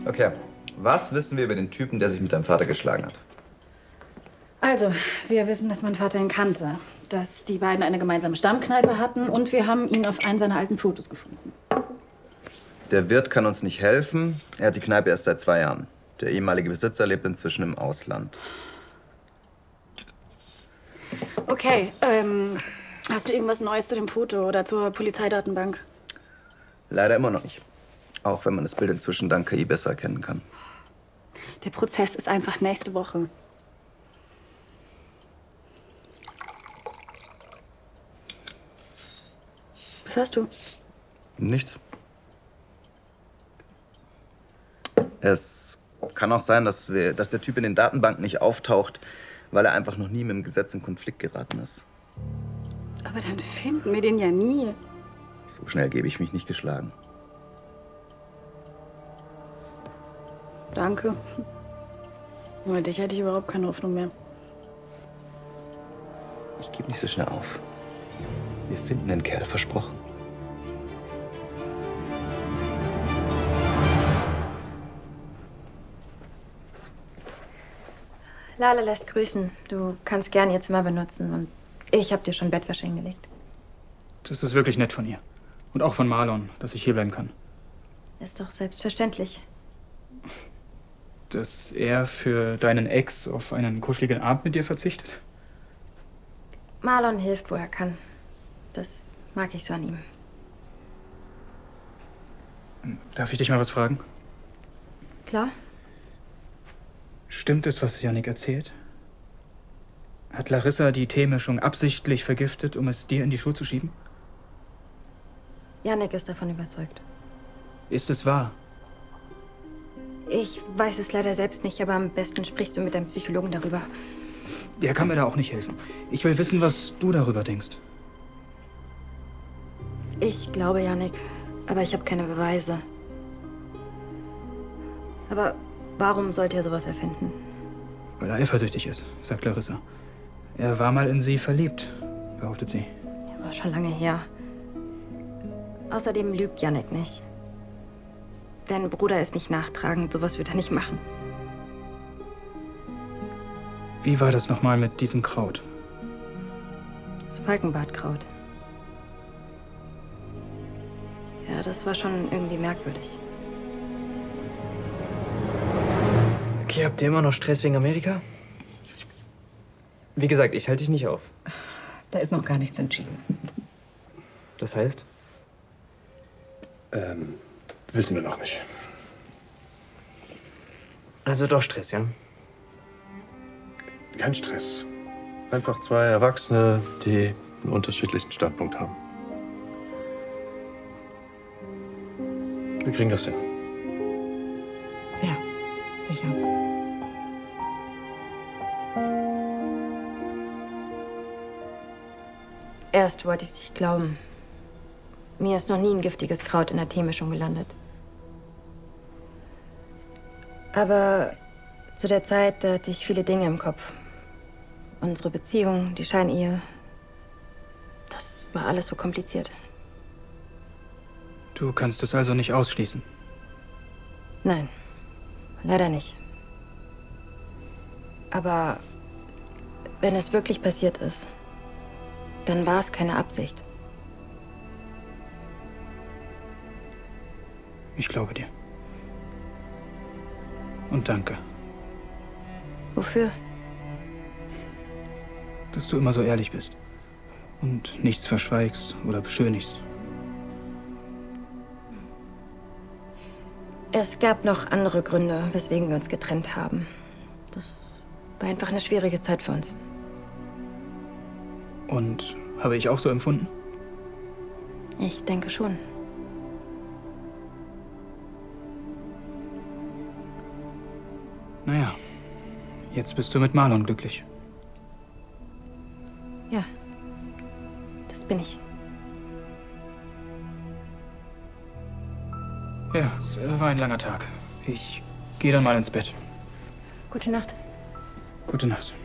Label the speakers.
Speaker 1: Okay, was wissen wir über den Typen, der sich mit deinem Vater geschlagen hat?
Speaker 2: Also, wir wissen, dass mein Vater ihn kannte, dass die beiden eine gemeinsame Stammkneipe hatten und wir haben ihn auf einen seiner alten Fotos gefunden.
Speaker 1: Der Wirt kann uns nicht helfen. Er hat die Kneipe erst seit 2 Jahren. Der ehemalige Besitzer lebt inzwischen im Ausland.
Speaker 2: Okay, hast du irgendwas Neues zu dem Foto oder zur Polizeidatenbank?
Speaker 1: Leider immer noch nicht. Auch wenn man das Bild inzwischen dank KI besser erkennen kann.
Speaker 2: Der Prozess ist einfach nächste Woche. Was hast du?
Speaker 1: Nichts. Es kann auch sein, dass der Typ in den Datenbanken nicht auftaucht, weil er einfach noch nie mit dem Gesetz in Konflikt geraten ist.
Speaker 2: Aber dann finden wir den ja nie.
Speaker 1: So schnell gebe ich mich nicht geschlagen.
Speaker 2: Danke. Ohne dich hätte ich überhaupt keine Hoffnung mehr.
Speaker 1: Ich gebe nicht so schnell auf. Wir finden den Kerl, versprochen.
Speaker 3: Lala lässt grüßen. Du kannst gerne ihr Zimmer benutzen und ich habe dir schon Bettwäsche hingelegt.
Speaker 4: Das ist wirklich nett von ihr. Und auch von Marlon, dass ich hier bleiben kann.
Speaker 3: Ist doch selbstverständlich.
Speaker 4: Dass er für deinen Ex auf einen kuscheligen Abend mit dir verzichtet?
Speaker 3: Marlon hilft, wo er kann. Das mag ich so an ihm.
Speaker 4: Darf ich dich mal was fragen?
Speaker 3: Klar?
Speaker 4: Stimmt es, was Jannik erzählt? Hat Larissa die Teemischung absichtlich vergiftet, um es dir in die Schuhe zu schieben?
Speaker 3: Jannik ist davon überzeugt.
Speaker 4: Ist es wahr?
Speaker 3: Ich weiß es leider selbst nicht, aber am besten sprichst du mit deinem Psychologen darüber.
Speaker 4: Der kann mir da auch nicht helfen. Ich will wissen, was du darüber denkst.
Speaker 3: Ich glaube Jannik, aber ich habe keine Beweise. Aber warum sollte er sowas erfinden?
Speaker 4: Weil er eifersüchtig ist, sagt Larissa. Er war mal in sie verliebt, behauptet sie.
Speaker 3: War schon lange her. Außerdem lügt Jannik nicht. Dein Bruder ist nicht nachtragend, sowas wird er nicht machen.
Speaker 4: Wie war das nochmal mit diesem Kraut?
Speaker 3: Das Falkenbartkraut. Ja, das war schon irgendwie merkwürdig.
Speaker 5: Okay, habt ihr immer noch Stress wegen Amerika? Wie gesagt, ich halte dich nicht auf.
Speaker 6: Da ist noch gar nichts entschieden.
Speaker 5: Das heißt?
Speaker 7: Wissen wir noch nicht.
Speaker 5: Also doch Stress, ja?
Speaker 7: Kein Stress. Einfach 2 Erwachsene, die einen unterschiedlichen Standpunkt haben. Wir kriegen das hin.
Speaker 6: Ja, sicher.
Speaker 3: Erst wollte ich es nicht glauben. Mir ist noch nie ein giftiges Kraut in der Teemischung gelandet. Aber zu der Zeit, da hatte ich viele Dinge im Kopf. Unsere Beziehung, die Scheinehe. Das war alles so kompliziert.
Speaker 4: Du kannst es also nicht ausschließen.
Speaker 3: Nein, leider nicht. Aber wenn es wirklich passiert ist, dann war es keine Absicht.
Speaker 4: Ich glaube dir. Und danke,
Speaker 3: Wofür?
Speaker 4: dass du immer so ehrlich bist und nichts verschweigst oder beschönigst.
Speaker 3: Es gab noch andere Gründe, weswegen wir uns getrennt haben. Das war einfach eine schwierige Zeit für uns.
Speaker 4: Und habe ich auch so empfunden?
Speaker 3: Ich denke schon.
Speaker 4: Naja, jetzt bist du mit Marlon glücklich.
Speaker 3: Ja, das bin ich.
Speaker 4: Ja, es war ein langer Tag. Ich gehe dann mal ins Bett.
Speaker 3: Gute Nacht.
Speaker 4: Gute Nacht.